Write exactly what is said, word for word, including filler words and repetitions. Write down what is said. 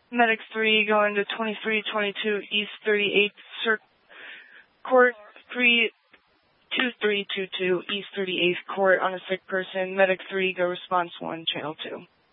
Medic three going to twenty-three twenty-two East thirty-eighth Cir- Court, three two three two two East thirty-eighth Court on a sick person. Medic three, go response one, channel two.